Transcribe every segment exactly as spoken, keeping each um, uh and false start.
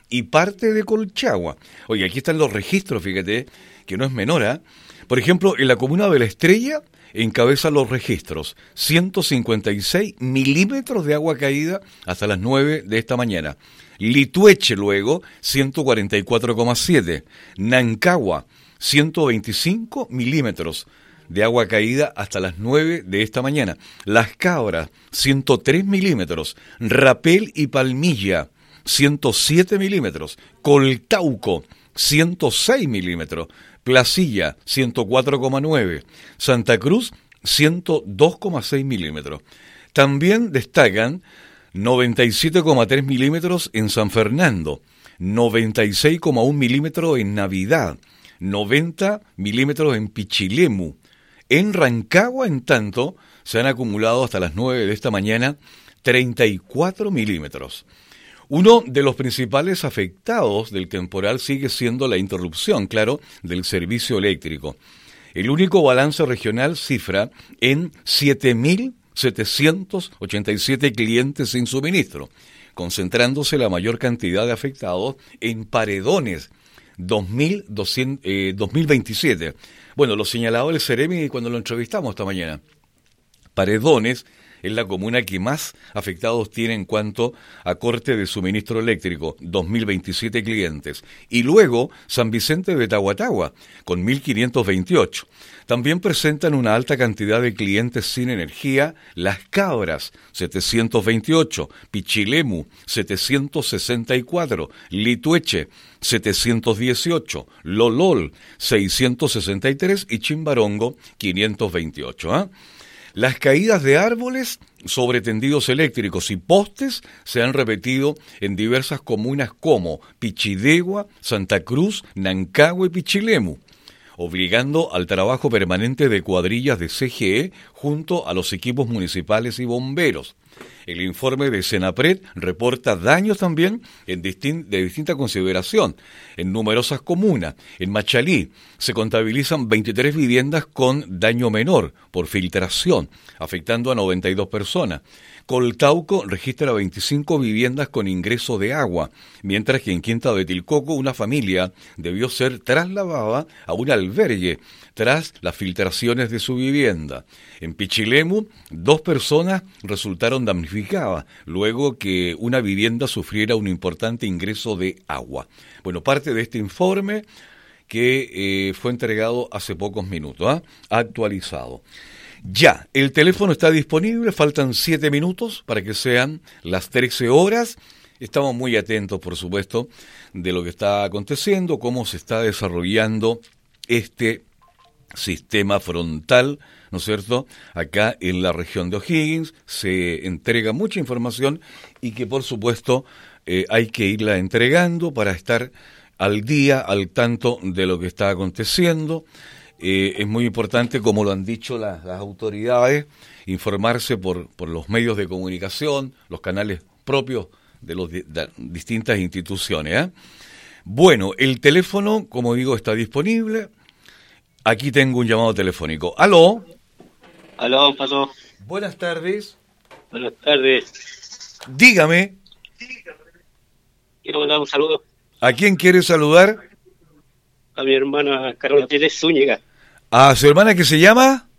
y parte de Colchagua. Oye, aquí están los registros, fíjate, que no es menor, ¿eh? Por ejemplo, en la comuna de La Estrella encabeza los registros, ciento cincuenta y seis milímetros de agua caída hasta las nueve de esta mañana. Litueche luego, ciento cuarenta y cuatro coma siete. Nancagua, ciento veinticinco milímetros de agua caída hasta las nueve de esta mañana. Las Cabras, ciento tres milímetros. Rapel y Palmilla, ciento siete milímetros. Coltauco, ciento seis milímetros. Placilla, ciento cuatro coma nueve. Santa Cruz, ciento dos coma seis milímetros. También destacan noventa y siete coma tres milímetros en San Fernando, noventa y seis coma uno milímetros en Navidad, noventa milímetros en Pichilemu. En Rancagua, en tanto, se han acumulado hasta las nueve de esta mañana treinta y cuatro milímetros. Uno de los principales afectados del temporal sigue siendo la interrupción, claro, del servicio eléctrico. El único balance regional cifra en siete mil setecientos ochenta y siete clientes sin suministro, concentrándose la mayor cantidad de afectados en Paredones, dos mil doscientos, eh, dos mil veintisiete. Bueno, lo señalaba el Ceremi cuando lo entrevistamos esta mañana. Paredones es la comuna que más afectados tiene en cuanto a corte de suministro eléctrico, dos mil veintisiete clientes. Y luego San Vicente de Tahuatahua, con mil quinientos veintiocho. También presentan una alta cantidad de clientes sin energía Las Cabras, setecientos veintiocho, Pichilemu, setecientos sesenta y cuatro, Litueche, setecientos dieciocho, Lolol, seiscientos sesenta y tres y Chimbarongo, quinientos veintiocho. ¿eh? Las caídas de árboles sobre tendidos eléctricos y postes se han repetido en diversas comunas como Pichidegua, Santa Cruz, Nancagua y Pichilemu, obligando al trabajo permanente de cuadrillas de C G E junto a los equipos municipales y bomberos. El informe de Senapred reporta daños también en distin- de distinta consideración en numerosas comunas. En Machalí se contabilizan veintitrés viviendas con daño menor por filtración, afectando a noventa y dos personas. Coltauco registra veinticinco viviendas con ingreso de agua, mientras que en Quinta de Tilcoco una familia debió ser trasladada a un albergue tras las filtraciones de su vivienda. En Pichilemu, dos personas resultaron damnificadas luego que una vivienda sufriera un importante ingreso de agua. Bueno, parte de este informe que eh, fue entregado hace pocos minutos, ¿eh? actualizado. Ya, el teléfono está disponible, faltan siete minutos para que sean las trece horas. Estamos muy atentos, por supuesto, de lo que está aconteciendo, cómo se está desarrollando este sistema frontal, ¿no es cierto? Acá en la región de O'Higgins se entrega mucha información y que, por supuesto, eh, hay que irla entregando para estar al día, al tanto de lo que está aconteciendo. Eh, es muy importante, como lo han dicho las, las autoridades, informarse por, por los medios de comunicación, los canales propios de las distintas instituciones. ¿eh? Bueno, el teléfono, como digo, está disponible. Aquí tengo un llamado telefónico. ¿Aló? Aló, pasó. Buenas tardes. Buenas tardes. Dígame. Quiero mandar un saludo. ¿A quién quiere saludar? A mi hermana Carola Pérez Zúñiga. ¿A su hermana que se llama?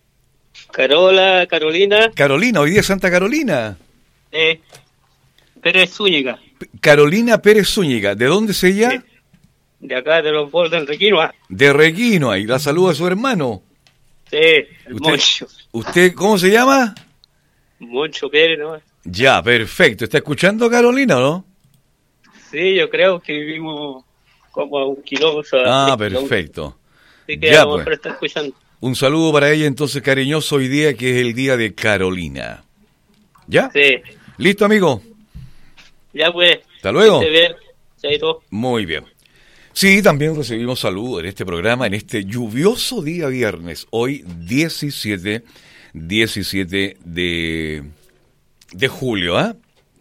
Carola, Carolina. Carolina, hoy día es Santa Carolina. Eh, Pérez Zúñiga. P- Carolina Pérez Zúñiga. ¿De dónde es ella? Sí. De acá, de los bordes del Requinoa. De Requinoa, y la saluda a su hermano. Sí, el ¿Usted, Moncho. ¿Usted cómo se llama? Moncho Pérez, ¿no? Ya, perfecto. ¿Está escuchando Carolina o no? Sí, yo creo que vivimos como a un kilómetro. Ah, perfecto. Así que Ya, a lo mejor pues. está escuchando. Un saludo para ella entonces cariñoso hoy día, que es el día de Carolina. ¿Ya? Sí. ¿Listo, amigo? Ya pues. Hasta luego. Que esté bien. Chaito. Muy bien. Sí, también recibimos saludos en este programa, en este lluvioso día viernes, hoy diecisiete, diecisiete de, de julio, ¿ah? ¿eh?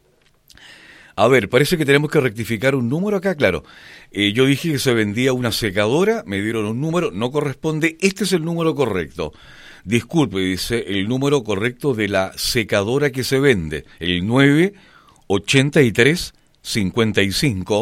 A ver, parece que tenemos que rectificar un número acá, claro. Eh, yo dije que se vendía una secadora, me dieron un número, no corresponde, este es el número correcto. Disculpe, dice el número correcto de la secadora que se vende, el nueve ochenta y tres cincuenta y cinco